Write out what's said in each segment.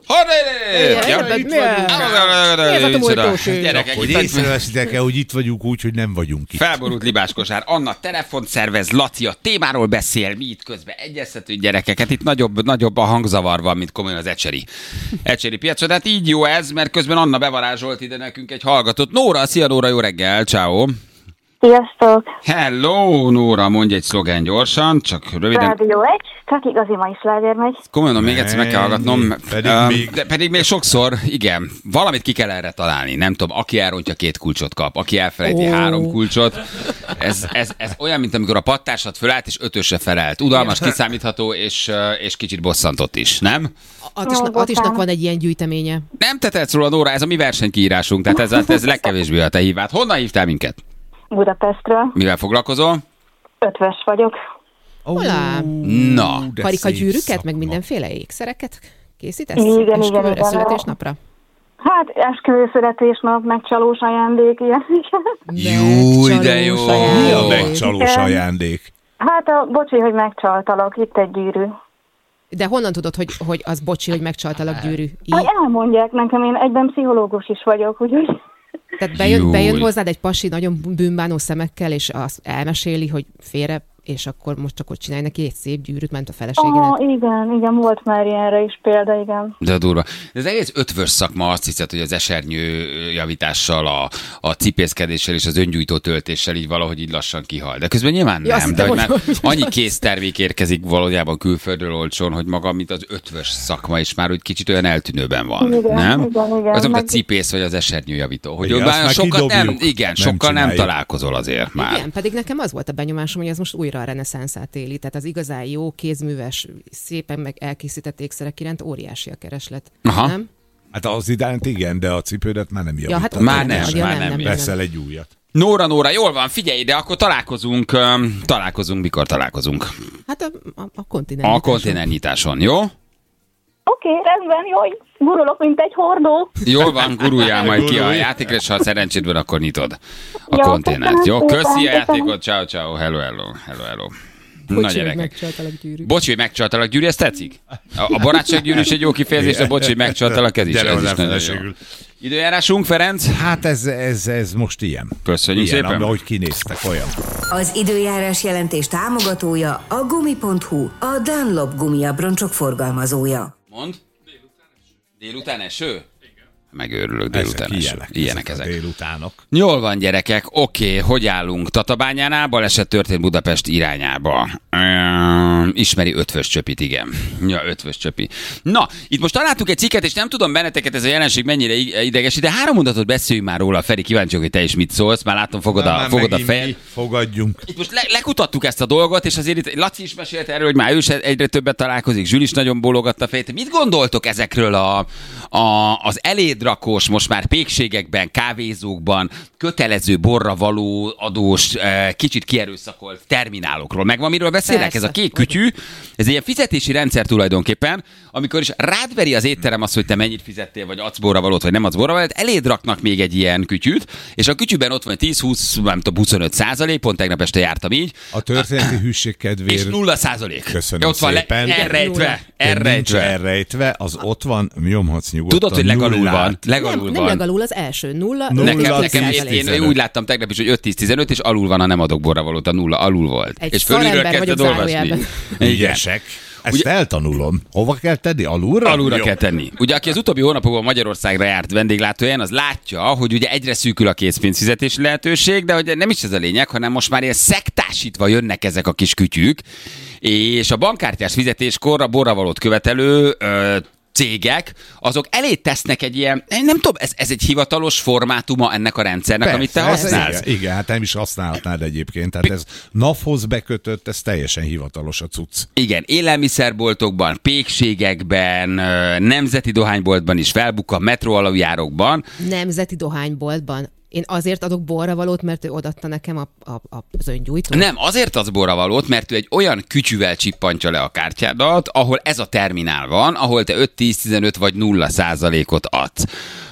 Gyerekek, hogy észreveszitek-e, hogy itt vagyunk úgy, hogy nem vagyunk itt. Felborult libás kosár. Anna telefont szervez, Laci a témáról beszél, mi itt közben egyeztetünk gyerekeket. Itt nagyobb a hangzavar van, mint komolyan az ecseri piacon. De hát így jó ez, mert közben Anna bevarázsolt ide nekünk egy hallgatót. Nóra, szia Nóra, jó reggel, ciao. Sziasztok! Hello, Nóra, mondj egy szlogen gyorsan, csak röviden. Rádió 1, csak igazi mai sláger megy. Komolyan, még egyszer meg kell hallgatnom. Pedig még sokszor, igen, valamit ki kell erre találni. Nem tudom, aki elrontja 2 kulcsot kap, aki elfelejti 3 kulcsot. Ez olyan, mint amikor a pattársat fölállt és 5-ösre felelt. Udalmas, kiszámítható és kicsit bosszantott is, nem? Atisnak van egy ilyen gyűjteménye. Nem te tetsz róla, Nóra, ez a mi versenykiírásunk, tehát ez legkevésbé a te hívát. Honnan hívtál minket? Budapestről. Mivel foglalkozol? Ötvös vagyok. Olá! Na. Karikagyűrűket, meg mindenféle ékszereket készítesz? Igen. Születésnapra? Hát esküvő születésnap, megcsalós ajándék, ilyen. Jó, de jó. Mi a megcsalós ajándék? Hát bocsi, hogy megcsaltalak, itt egy gyűrű. De honnan tudod, hogy az bocsi, hogy megcsaltalak gyűrű? Hogy elmondják nekem, én egyben pszichológus is vagyok, úgyhogy... Tehát bejön hozzád egy pasi nagyon bűnbánó szemekkel, és azt elmeséli, hogy félre, és akkor most akkor csinálj neki egy szép gyűrűt, ment a feleségének. Igen, volt már ilyenre is példa, igen. De durva. De az egész ötvös szakma azt hiszed, hogy az esernyő javítással, a cipészkedéssel és az öngyújtó töltéssel így valahogy így lassan kihal. De közben nyilván nem, de hogy már annyi késztermék érkezik valójában külföldről olcsón, hogy maga, mint az ötvös szakma is már úgy kicsit olyan eltűnőben van, igen, nem? Igen. Az, mint a cipész vagy az esernyő javító. Hogy sokkal nem találkozol azért már. Igen, pedig nekem az volt a benyomásom, hogy ez most újra a reneszánszát éli. Tehát az igazán jó, kézműves, szépen meg elkészített ékszerek iránt óriási a kereslet. Aha. Nem? Hát az iránt igen, de a cipődet már nem javítod. Ja, hát már nem. Veszel egy újat. Nóra, jól van, figyelj, de akkor találkozunk, mikor találkozunk? Hát a kontinent. A kontinentnyitáson, jó? Oké, rendben, jó, gurulok, mint egy hordó. Jól van, guruljál majd ki a játékra, és ha szerencséd van, akkor nyitod a Jó, konténert. Jó, köszönöm köszi a szépen. játékot, ciao, hello. Na gyerekek. Megcsaltalak gyűrű. Bocsi, hogy megcsaltalak gyűrű, ez tetszik? A barátsággyűrű is egy jó kifejezés, de bocsi, hogy megcsaltalak, ez is nagyon jó. Időjárásunk, Ferenc? Hát ez most ilyen. Köszönjük szépen. Ahogy kinéztek, olyan. Az időjárás jelentés támogatója a Gumi.hu, a Dunlop gumiabroncsok forgalmazója. Mond? Délután eső? Megőrülök, délután eső. Ilyenek ezek. Délutánok. Jól van, gyerekek, oké, hogy állunk? Tatabányánál baleset történt Budapest irányába. Ismeri Ötvös Csöpit, igen. Ja, Ötvös Csöpi. Na, itt most találtuk egy cikket, és nem tudom benneteket ez a jelenség mennyire idegesít, de 3 mondatot beszéljünk már róla, Feri, kíváncsiak, hogy te is mit szólsz, már látom, fogod a fejed. Fogadjunk. Itt most lekutattuk ezt a dolgot, és azért itt Laci is mesélt erről, hogy már ő is egyre többet találkozik, Zsül is nagyon bólogatta a fejét. Mit gondoltok ezekről az elédrakós, most már pékségekben, kávézókban kötelező borra való adós, kicsit kierőszakolt terminálokról? Megvan, miről beszélek? Persze. Ez a kék kütyű, ez egy ilyen fizetési rendszer tulajdonképpen, amikor is rád veri az étterem azt, hogy te mennyit fizettél, vagy adsz borra valót, vagy nem adsz borra valót, eléd raknak még egy ilyen kütyűt, és a kütyűben ott van 10-20, nem tudom, 25%, pont tegnap este jártam így. A történeti hűség kedvéért. És 0%. Köszönöm ott van szépen. Elrejtve, az ott van, nyomhatsz nyugodtan. Tudod, hogy legalul van. Nem legalul, az első. 0. Nekem én úgy láttam tegnap is, hogy 5-10-15, és alul van, ha nem adok borra valót, a 0 alul volt. És fölülről kezdted olvasni. Ügyesek. Ezt eltanulom. Hova kell tenni? Alulra? Alulra kell tenni. Ugye, aki az utóbbi hónapokban Magyarországra járt vendéglátóhelyen, az látja, hogy ugye egyre szűkül a készpénzfizetési lehetőség, de hogy nem is ez a lényeg, hanem most már ilyen szektásítva jönnek ezek a kis kütyük, és a bankkártyás fizetéskor a borravalót követelő cégek, azok elé tesznek egy ilyen, nem tudom, ez egy hivatalos formátuma ennek a rendszernek, persze, amit te használsz? Igen, hát nem is használhatnád egyébként. Tehát ez NAV-hoz bekötött, ez teljesen hivatalos a cucc. Igen, élelmiszerboltokban, pékségekben, nemzeti dohányboltban is felbukkan, metró aluljárókban. Nemzeti dohányboltban. Én azért adok borravalót, mert ő odaadta nekem az öngyújtót? Nem, azért adsz borravalót, mert ő egy olyan kütyűvel csippantja le a kártyádat, ahol ez a terminál van, ahol te 5-10-15 vagy 0%-ot adsz.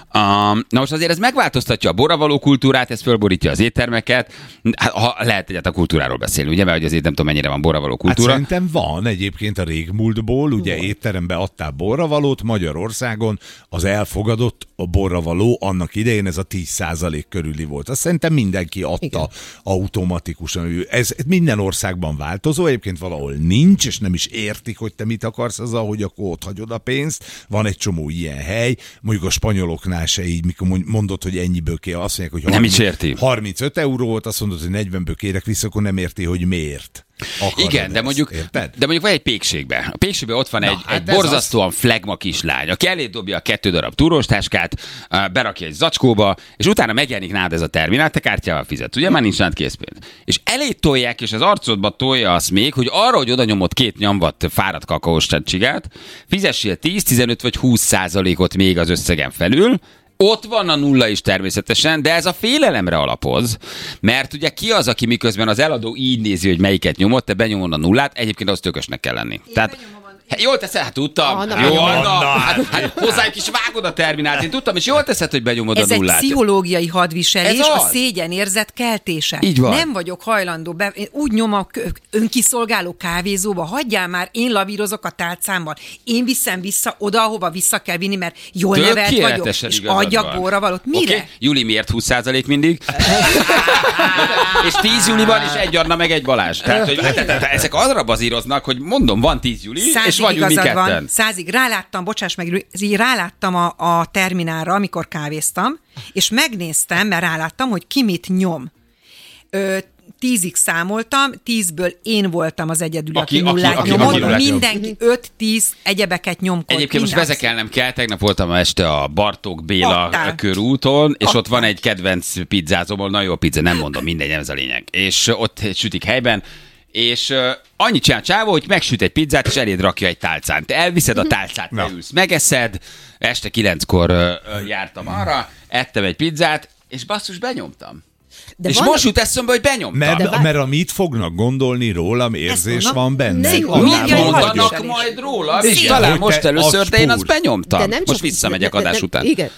Na most azért ez megváltoztatja a borravaló kultúrát, ez fölborítja az éttermeket. Hát, ha lehet egyáltalán a kultúráról beszélni, ugye, mert hogy azért nem tudom, mennyire van borravaló kultúra. Hát szerintem van egyébként a régmúltból, ugye étterembe adtál borravalót, Magyarországon az elfogadott a borravaló annak idején ez a 10% körüli volt. Azt szerintem mindenki adta. Igen. Automatikusan. Ez minden országban változó, egyébként valahol nincs, és nem is értik, hogy te mit akarsz azzal, hogy akkor ott hagyod a pénzt. Van egy csomó ilyen hely, mondjuk a spanyoloknál se így, mikor mondod, hogy ennyiből kell, azt mondják, hogy 35 euró volt, azt mondod, hogy 40-ből kérek vissza, akkor nem érti, hogy miért. Igen, de mondjuk vagy egy pékségben. A pékségben ott van egy borzasztóan flegma kislány, aki elé dobja a 2 darab túróstáskát, berakja egy zacskóba, és utána megjelenik nálad ez a terminál, te kártyával fizet. Ugye már nincs nálad készpénz. És elé tolják, és az arcodba tolja azt még, hogy arra, hogy oda nyomod 2 nyomvat fáradt kakaós csigát, fizessél 10, 15 vagy 20%-ot még az összegen felül. Ott van a nulla is természetesen, de ez a félelemre alapoz, mert ugye ki az, aki miközben az eladó így nézi, hogy melyiket nyomott, te benyomod a nullát, egyébként az tökösnek kell lenni. Jól teszed, hát tudtam. Jó, Anna. Hát hozzájuk is vágod a terminált. Én tudtam, és jól teszed, hogy benyomod a nullát. Ez egy pszichológiai hadviselés, a szégyenérzet keltése. Így van. Nem vagyok hajlandó úgy nyom a önkiszolgáló kávézóba, hagyjál már, én lavírozok a tálcámmal. Én viszem vissza oda, ahova vissza kell vinni, mert jól nevelt vagyok, és adjak borravalót. Mire? Okay. Júli miért 20% mindig? És 10 Júliban is egy Anna meg egy Balázs. Tehát, hogy ezek arra bazíroznak, hogy mondom, van 10 Júli, és vagyunk mi ketten. 100-ig ráláttam a terminálra, amikor kávéztam, és megnéztem, mert ráláttam, hogy ki mit nyom. 10-ig számoltam, 10-ből én voltam az egyedül, aki nullát nyomott, mindenki 5-10 egyebeket nyomkod. Egyébként most vezekelnem kell, tegnap voltam este a Bartók Béla körúton, és ott van egy kedvenc pizzázom, nagyon jó pizza, nem mondom, mindegy, ez a lényeg. És ott sütik helyben, és annyit csinál csávó, hogy megsüt egy pizzát, és eléd rakja egy tálcán. Te elviszed a tálcát, te ülsz, megeszed, este 9-kor jártam arra, ettem egy pizzát, és basszus, benyomtam. De és most jut eszembe, hogy benyomtam. Mert amit fognak gondolni rólam, érzés van benne. Mit mondanak majd róla? És talán most először, de én azt benyomtam. Most visszamegyek adás után. Igen.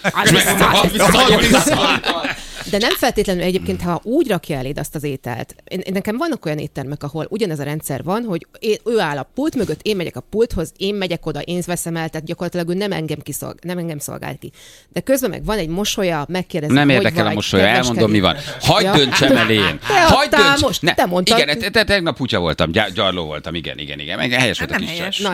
De nem feltétlenül egyébként, ha úgy rakja eléd azt az ételt. Nekem vannak olyan éttermek, ahol ugyanez a rendszer van, hogy ő áll a pult mögött, én megyek a pulthoz, én megyek oda, én veszem el, tehát gyakorlatilag ő nem engem szolgál ki. De közben meg van egy mosolya, megkérdezi, nem érdekel a mosolya, elmondom, mi van. Hagyd döntsem el én. Te mondtad. Igen, tegnap putya voltam, gyarló voltam, igen. Helyes volt a kis csaj.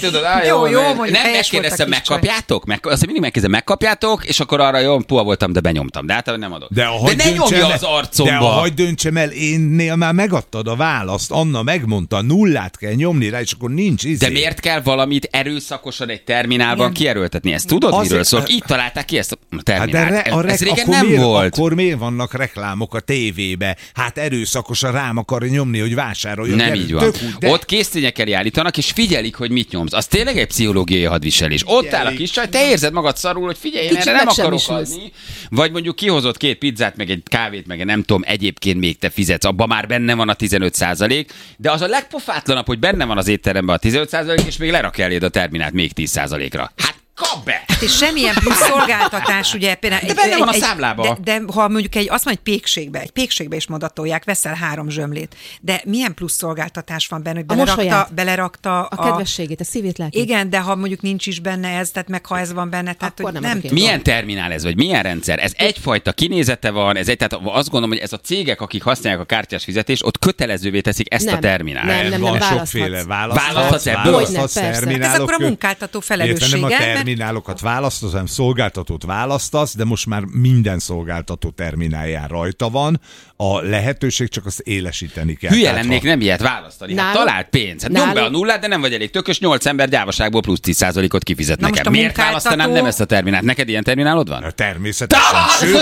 Jó, nem megkérdeztem, megkapjátok? Azt mindig megkérdezem, megkapjátok, és akkor arra jó, puha voltam, de benyomtam. De hát nem adok. De ne nyomja az arcomba. De hadd döntsem el, énnél már megadtad a választ. Anna megmondta, nullát kell nyomni rá, és akkor nincs izé. De miért kell valamit erőszakosan egy terminálban kierőltetni? Ezt tudod, miről szól? Így találták ki ezt a terminált. Ez régen nem volt. Akkor miért vannak reklámok a tévébe? Hát erőszakosan rám akar nyomni, hogy vásároljon. Nem így van. Ott késztényekkel állítanak, és figyelik, hogy mit nyomsz. Az tényleg egy pszichológiai hadviselés. Ott áll a kis csaj, te érzed magad szarul, hogy figyelj, erre nem akarok adni. Vagy mondjuk kihozott 2 pizzát, meg egy kávét, meg nem tudom, egyébként még te fizetsz, abban már benne van a 15%, de az a legpofátlanabb, hogy benne van az étteremben a 15%, és még lerakja eléd a terminált még 10%-ra. Hát kap be! Hát és semmilyen plusz szolgáltatás, ugye például... De benne van a számlába. De ha mondjuk azt mondja, egy pékségbe is modatolják, veszel 3 zsömlét. De milyen plusz szolgáltatás van benne, hogy belerakta a kedvességét, a szívét, lelkét. Igen, de ha mondjuk nincs is benne ez, tehát meg ha ez van benne, tehát hogy nem tudom. Milyen terminál ez, vagy milyen rendszer? Ez egyfajta kinézete van, tehát azt gondolom, hogy ez a cégek, akik használják a kártyás fizetést, ott kötelezővé teszik ezt a terminált. Nem, van sokféle választhatsz ebből. Ez akkor a munkáltató felelőssége. Terminálokat választasz, hanem szolgáltatót választasz, de most már minden szolgáltató terminálján rajta van. A lehetőség csak azt élesíteni kell. Hülye lennék nem ilyet választani. Hát talált pénz. Hát nyomd be a nullát, de nem vagy elég tökös, 8 ember gyávaságból plusz 10%-ot kifizet nekem. Miért választanám nem ezt a terminált? Neked ilyen terminálod van? Természetesen.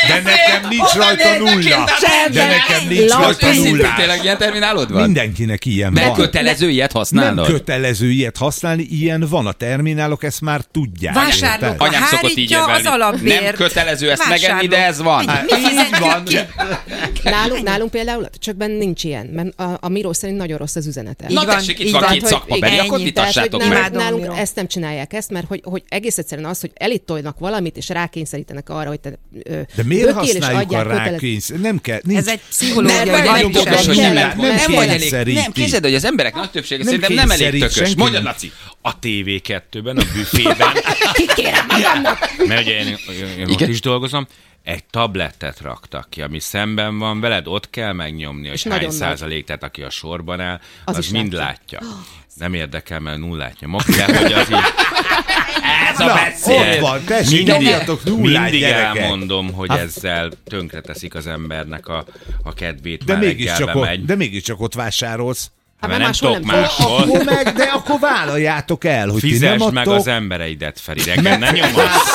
De nekem nincs rajta nulla. De nekem nincs rajta nulla. Tényleg ilyen terminálod van? Mindenkinek ilyen Nem van. kötelező ilyet használnod? Nem kötelező ilyet használni, ilyen van. A terminálok, ezt már tudják. Vásárlók, Érted? Anyám szokott így hárítja az emelni. alapbért. Nem kötelező ezt Vásárló. megenni, de ez van. Mi fizetjük ki? Nálunk például csak benne nincs ilyen, mert a Miró szerint nagyon rossz az üzenete. Na Így van, tessék, itt így van van, két hogy szakmabeli, igen, akkor ennyi. vitassátok Tehát, meg. hogy nálunk Miró. ezt nem csinálják ezt, mert hogy egész egyszerűen az, hogy elitolnak valamit, és rákényszerítenek arra, hogy te De miért bökél, és használjuk a adják rákényszer? Nem kell. Nincs. Ez egy pszichológiai Nem vagy elég valóság. tökös, hogy Nem, nem nem vagy elég. kényszeríti. Nem, képzeld, hogy az emberek nagy többsége Nem szerintem nem elég kényszerít tökös. senki. Mondjad, Laci. A TV2-ben, a büfében, kikérem magamnak. mert ugye én ott is dolgozom, egy tablettet raktak ki, ami szemben van veled, ott kell megnyomni, hogy És hány nagyon nagy. százalék, tehát aki a sorban áll, Az az is mind látja. látja. Nem érdekel, mert nullát nyomok, de hogy az így... Ez a Na, beszéd. ott van, tessék, nyomjatok nullát, mindig gyerekek. elmondom, hogy Hát- ezzel tönkreteszik az embernek a kedvét, De már mégiscsak reggelbe ott, megy. de mégiscsak ott vásárolsz. Mert nem máshol tudok nem máshol. Akkor meg, de akkor vállaljátok el, hogy ti nem Fizesd adtok. meg az embereidet, Feri, reggel ne nyomasz.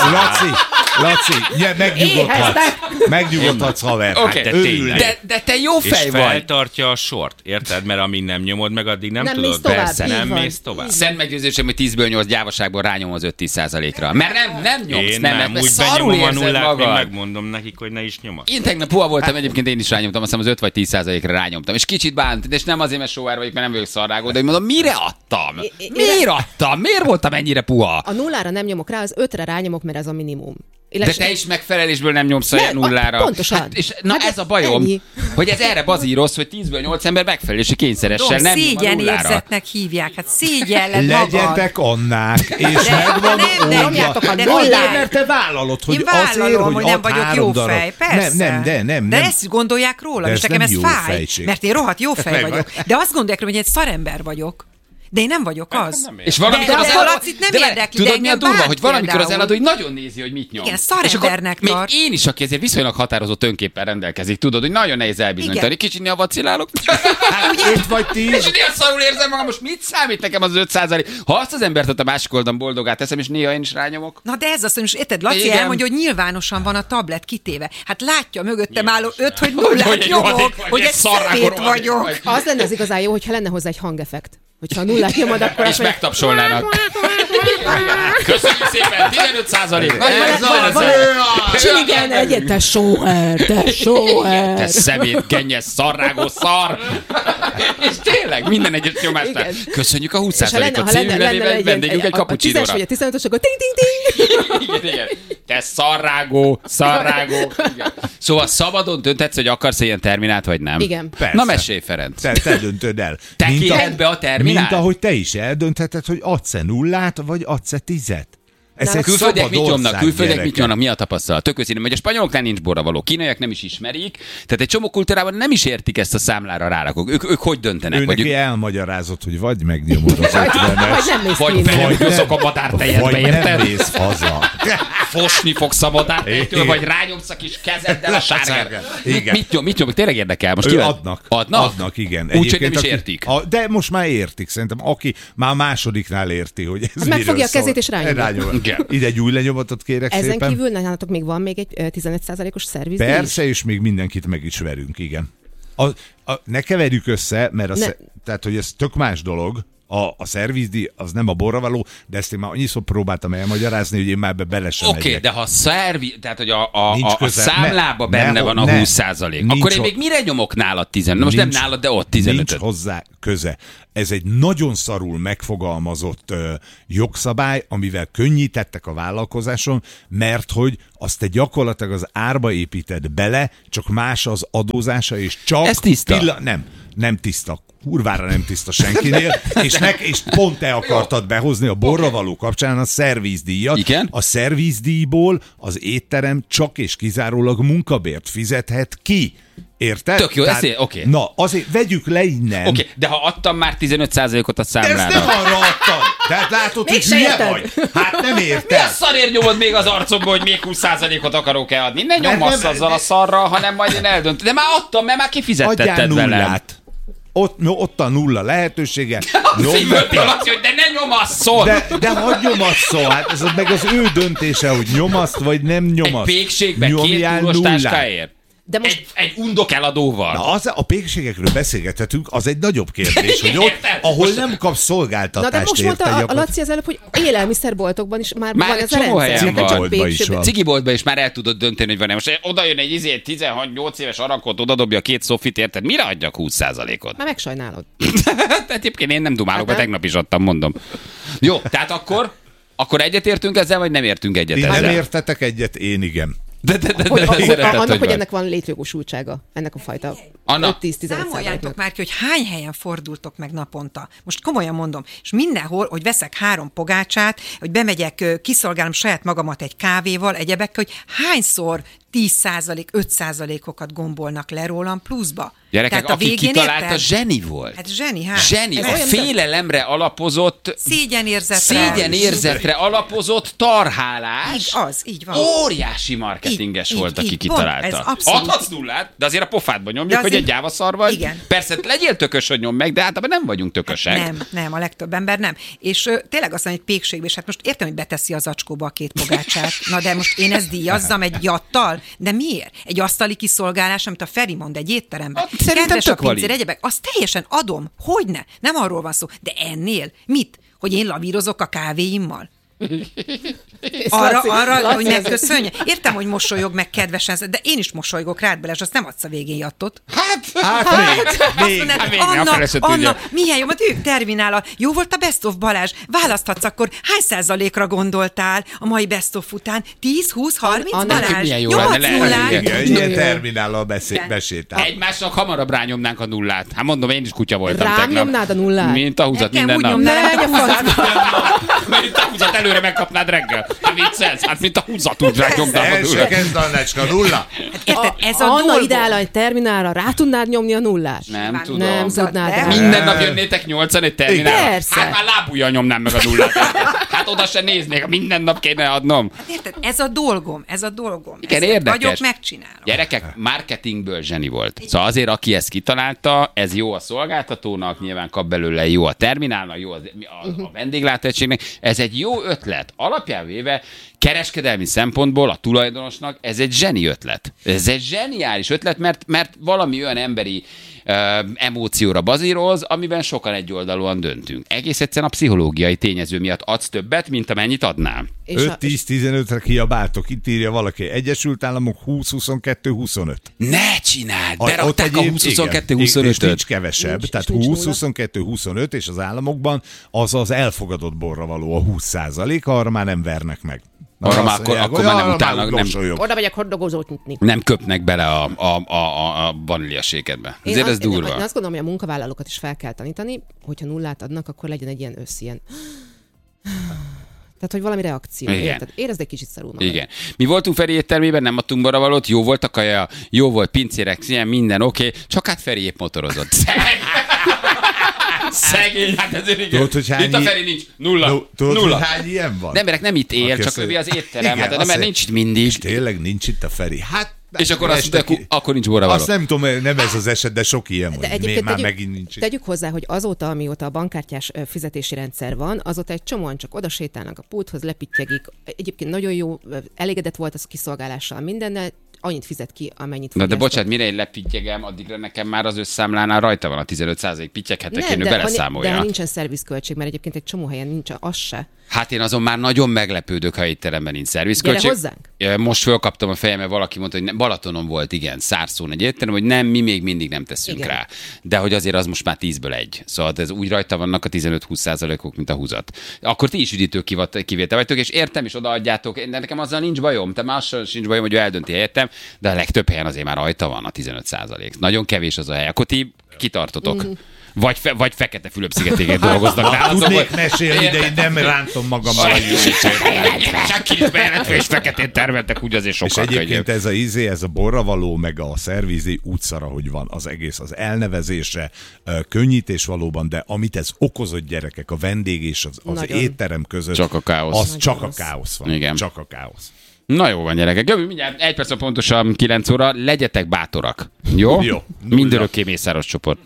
Laci, megnyugodhatsz, haver. Oké, de örülnék. tényleg. De te jó És fej vagy. feltartja a sort, érted? Mert amíg nem nyomod meg, addig nem Nem tudod. mész tovább, Persze, így nem van. mész tovább. Szent meggyőzésem, hogy 10-ből 8 gyávaságból rányom az 5-10%-ra. Mert nem nyomsz, Én nem, nem, mert úgy szarul benyomom a érzed nullát, még magad. megmondom nekik, hogy ne is nyomasz. Én tegnap puha voltam, egyébként én is rányomtam, azt hiszem az 5 vagy 10%-ra rányomtam. És kicsit bánt, és nem azért, mert sóvár vagyok, mert nem vagyok szarrágó, de hogy mondom, mire adtam? Miért adtam? Miért voltam ennyire puha? A nullára nem nyomok rá, az 5-re rányomok, mert ez a minimum. De te is megfelelésből nem nyomsz olyan Nem, nullára. pontosan. És na Hát ez a bajom, ennyi. hogy ez erre bazíroz, hogy 10-ből 8 ember megfelelési kényszeresen nem nyom a nullára. Szégyenérzetnek hívják, hát szégyelled magad. Legyetek Annák, és megvan nem, nyomjátok a de Azért, nullát. mert te vállalod, hogy Én azért, vállalom, hogy nem ad vagyok 3 jó darab. fej, persze. Nem. De ezt gondolják rólam, De és ez nekem nem ez jó fáj, fejség. mert én rohadt jó fej Meg- vagyok. De azt gondolják rólam, hogy egy szarember vagyok. De én nem vagyok az. És valamikor De az a eladó, Lacit nem de várj, érdekli, tudod de mi a engem durva, bánt hogy valamikor az például. eladó, hogy nagyon nézi, hogy mit nyom. Igen, És akkor szarembernek még tart. én is, aki azért viszonylag határozott önképpen rendelkezik, tudod, hogy nagyon nehéz elbizonyítani. Igen. Kicsit néha vacilálok. Hát 5 vagy 10. És néha szarul érzem magam, most mit számít nekem az 5%? Ha azt az embert ott a másik oldalon boldogát teszem, és néha én is rányomok. Na de ez azt, hogy most érted, Laci Igen. elmondja, hogy nyilvánosan van a tablet kitéve. Hát látja mögöttem álló 5, hogy Hogy nullát egy nyomok, rohadék vagy, hogy egy egy szarrákor szemét rohadék vagyok. vagy. Az lenne az igazán jó, hogyha lenne hozzá egy hangeffekt. Hogyha a nullát nyomod, akkor És azt mondja, megtapsolnának. Köszönjük szépen, 15%. Csiligen egyet, te sóher, te sóher. Te szemét, gennyes, szarrágó szar. És tényleg, minden egyes nyomásnál. Igen. Köszönjük a És ha 20%-ot című levével, vendégünk egy a 10-es kapucsinóra. vagy a 15-ös, akkor ting, ting, ting. Igen. Te szarrágó. Igen. Szóval szabadon dönthetsz, hogy akarsz ilyen terminált, vagy nem? Igen. Persze. Na mesélj, Ferenc. Te döntöd el. Te Mint kéred be a terminált? Mint ahogy te is eldöntheted, hogy adsz-e nullát, vagy adsz-e 10-et. Ez egy Külföldiek szabad mit nyomnak? ország, Külföldiek mit gyerekek. nyomnak? Mi a tapasztalat? Tök őszintén, hogy a spanyoloknál nincs borravaló, kínaiak nem is ismerik, tehát egy csomó kultúrában nem is értik ezt a számlára rárakok. Ők hogy döntenek? Ő Vagy, neki elmagyarázod, hogy vagy megnyomod az Vagy 50-es, nem mész vagy ki innen. belehúzok a madártejedbe, vagy nem érted? mész haza. Fosni fogsz a madártejetől, vagy rányomsz a kis kezeddel a sárgára. Igen. Mit nyom? Tényleg érdekel. Most Ő ki lehet- adnak. Adnak, igen. Úgy, hogy nem Egyébként is aki- értik. De most már értik, szerintem. Aki már a másodiknál érti, hogy ez Hát megfogja miről a kezét szól. és rányomja. Igen. Ide egy új lenyomatot kérek Ezen szépen. kívül nálatok még van még egy 15%-os szervizdíj? Persze, és még mindenkit meg is verünk, igen. Ne keverjük össze, mert tehát, hogy ez tök más dolog, a szervizdíj az nem a borravaló, de ezt én már annyiszor próbáltam elmagyarázni, hogy én már bele sem Oké, megyek. de ha tehát, hogy Nincs a köze. számlában benne van a ne. 20%, Nincs akkor én ho- még mire nyomok nálad 15? Most nem nálad, de ott 15. Nincs hozzá köze. Ez egy nagyon szarul megfogalmazott jogszabály, amivel könnyítettek a vállalkozáson, mert hogy azt te gyakorlatilag az árba építed bele, csak más az adózása, és csak... Ez tiszta? Nem tiszta. Kurvára nem tiszta senkinél, és pont te akartad behozni a borravaló kapcsán a szervizdíjat. Igen? A szervizdíjból az étterem csak és kizárólag munkabért fizethet ki. Érted? Tök jó, oké. Na, azért vegyük le innen. Oké, de ha adtam már 15%-ot a De ezt számlára. nem arra adtam. Tehát látod, hogy Mégse hülye érted. vagy. Hát nem Mi a érted. szarért nyomod még az arcomba, hogy még 20%-ot akarok-e adni? Ne nyomasz nem- azzal a szarral, hanem majd én eldöntöm. De már adtam, mert már Adjál kifizettetted velem. nullát. ott a nulla lehetősége. Szívből azt, hogy de ne nyomasszon! De hogy nyomasszon? Hát ez meg az ő döntése, hogy nyomaszt vagy nem nyomaszt. Egy pékségben 2 túros táskáért? De most... Egy undok eladóval? Na, a pékségekről beszélgethetünk, az egy nagyobb kérdés, hogy ott, ahol nem kapsz szolgáltatást. Na de most mondta a Laci az előbb, hogy élelmiszerboltokban is már van ez a csomó rendszer. helyen van. Cigiboltban is van. Cigiboltban is már el tudod dönteni, hogy van-e. Most oda jön egy 16-8 éves arakot, odadobja 2 szofit, érted? Mire adjak 20%-ot? Már megsajnálod. Tehát egyébként én nem dumálok, mert tegnap is adtam, mondom. Jó, tehát akkor egyetértünk ezzel, vagy nem értünk egyet Ti ezzel? nem értetek egyet, én igen. Annak, hogy ennek van létjogosultsága, ennek a fajta 5-10-15%-nak. Számoljátok már ki, hogy hány helyen fordultok meg naponta. Most komolyan mondom, és mindenhol, hogy veszek 3 pogácsát, hogy bemegyek, kiszolgálom saját magamat egy kávéval, egyebekkel, hogy hányszor 10%, 5%-okat gombolnak le rólam pluszba. Gyerekek, Tehát a aki végén kitalálta, érted? zseni volt. Hát zseni, hát. Zseni, a félelemre alapozott, szégyenérzetre alapozott tarhálás. Így van. Óriási marketinges volt, aki Pont, kitalálta. ez abszolút. Adhatsz nullát, de azért a pofádba nyomjuk, hogy egy gyávaszar vagy. Igen. Persze, legyél tökös, hogy nyom meg, de általában nem vagyunk tökösek. Nem, a legtöbb ember nem. És tényleg azt mondja, hogy pékségbe, és hát most értem, hogy beteszi az acskóba a 2 pogácsát. Na de most én ezt díjazzam egy jattal? De miért? Egy asztali kiszolgálás, amit a Feri mond egy étteremben. Szerintem tök valid. Egyebek, azt teljesen adom. Hogyne? Nem arról van szó. De ennél mit? Hogy én lavírozok a kávéimmal? Arra, hogy megköszönje. Értem, hogy mosolyog meg kedvesen, de én is mosolygok rád bele, és azt nem adsz a végén jattot. Anna, milyen jó, mert ők terminál. Jó volt a Best of Balázs. Választhatsz akkor, hány százalékra gondoltál a mai Best of után? 10, 20, 30, Balázs? Nyomadsz nullát? Ilyen terminállal besétál. Egymásnak hamarabb rányomnánk a nullát. Hát mondom, én is kutya voltam Rám tegnap. nyomnád a nullát? Mint a húzat minden nap. Mint a húzat előre megkapnád reggel. Hát viccelsz? Hát mint a húzat úgy rányomnám a első nullát. kezd Annácska, nulla. Érted, ez a Anna dolgom. ideál egy terminálra, rá tudnád nyomni a nullát? Nem tudom. Nem tudnád rá. Minden nap jönnétek 8-an egy terminálra. Persze. Hát már lábujjal nyomnám meg a nullát. Hát oda se néznék, minden nap kéne adnom. Érted, ez a dolgom. Igen, Ezt érdekes. vagyok, megcsinálom. Gyerekek, marketingből zseni volt. Szóval azért, aki ezt kitalálta, ez jó a szolgáltatónak, nyilván kap belőle, jó a terminálnak, jó a vendéglátóegységnek. Ez egy jó ötlet. Alapján véve kereskedelmi szempontból a tulajdonosnak ez egy zseni ötlet. Ez egy zseniális ötlet, mert valami olyan emberi emócióra bazíroz, amiben sokan egyoldalúan döntünk. Egész egyszerűen a pszichológiai tényező miatt adsz többet, mint amennyit adnál. 5-10-15-re kiabáltok, itt írja valaki, Egyesült Államok 20-22-25. Ne csináld! Berakták a 20-22-25-öt. Nincs kevesebb, tehát 20-22-25, és az államokban az elfogadott borra való a 20%, arra már nem vernek meg. Arra már akkor már nem utálnak, nem, oda megyek hotdogozót nyitni. nem köpnek bele a vaníliasékedbe. Ezért ez durva. Én azt gondolom, hogy a munkavállalókat is fel kell tanítani, hogyha nullát adnak, akkor legyen egy ilyen ilyen. Tehát, hogy valami reakció. Érted? Érezd egy kicsit szarul magad. Igen. Mi voltunk Feri éttermében, nem adtunk borravalót, jó volt a kaja, jó volt pincérek, minden oké, csak hát Feri épp motorozott. Szegény, hát ezért igen. Tudod, hogy itt a Feri nincs. Nulla. Tudod, hogy hány ilyen van? De emberek nem itt él, csak övi az étterem. Igen, Hát, mert nincs itt mindig. És tényleg nincs itt a Feri. Hát, és akkor azt mondja, akkor nincs borravaló. Azt nem tudom, nem ez az eset, de sok ilyen van. De egyébként már megint nincs. Tegyük hozzá, hogy azóta, amióta a bankkártyás fizetési rendszer van, azóta egy csomóan csak oda sétálnak a pulthoz, lepittyegik. Egyébként nagyon jó, elégedett volt az kiszolgálással mindennel, annyit fizet ki, amennyit. Na de bocsánat, mire én lepittyegem, addigra nekem már az összszámlánál rajta van a 15% pittyeghetek, én ő beleszámolja. De nincsen szervizköltség, mert egyébként egy csomó helyen nincs az se. Hát én azon már nagyon meglepődök, ha étteremben nincs szervizköltség. Gyere hozzánk. Most fölkaptam a fejem, mert valaki mondta, hogy Balatonon volt, igen, Szárszón egy étterem, hogy nem, mi még mindig nem teszünk igen. rá. De hogy azért az most már 10-ből 1. Szóval ez úgy rajta vannak a 15-20%-ok, mint a húzat. Akkor ti is üdítő kivétel vagytok, és értem, és odaadjátok. De nekem azzal nincs bajom. Te mással sincs bajom, hogy ő eldönti helyettem, de a legtöbb helyen azért már rajta van a 15%. Nagyon kevés az a hely. Akkor ti kitartotok. Vagy Fekete Fülöp-szigetéken dolgoznak nálam. Tudnék mesélni, de én nem rántom magammal a Csak kicsit bejelentve, és feketén termeltek, úgy azért sokkal és egyébként ez a borravaló, meg a szervízi útszara, hogy van az egész, az elnevezése, könnyítés valóban, de amit ez okozott gyerekek, a vendég és az étterem között, csak a káosz. Az csak a káosz van. Igen. Csak a káosz. Na jó van, gyerekek. Jövő mindjárt 1 perc pontosan 9 óra. Legyetek bátorak. Jó? Jó. Mindörökké Mészáros csoport.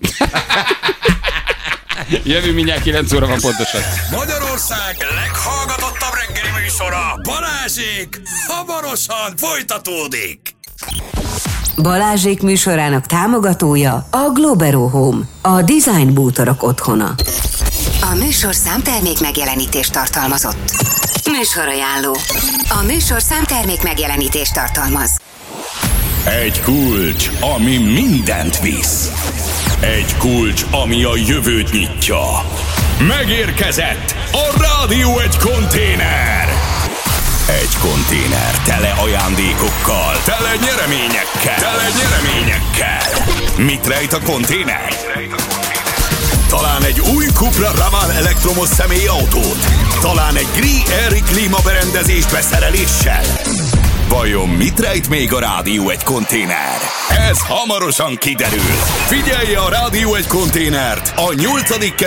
Jövő mindjárt 9 óra van pontosan. Magyarország leghallgatottabb reggeli műsora, Balázsék, hamarosan folytatódik. Balázsék műsorának támogatója a Globero Home, a design bútorok otthona. A műsor számtermék megjelenítést tartalmazott. Műsorajánló. A műsor számtermék megjelenítést tartalmaz. Egy kulcs, ami mindent visz. Egy kulcs, ami a jövőt nyitja. Megérkezett a Rádió Egy konténer. Egy konténer tele ajándékokkal, tele nyereményekkel. Mit rejt a konténer? Talán egy új Cupra Ravan elektromos személyautót? Talán egy Gree-Air klímaberendezés beszereléssel? Vajon mit rejt még a Rádió Egy konténer? Ez hamarosan kiderül. Figyelje a Rádió Egy konténert a 8.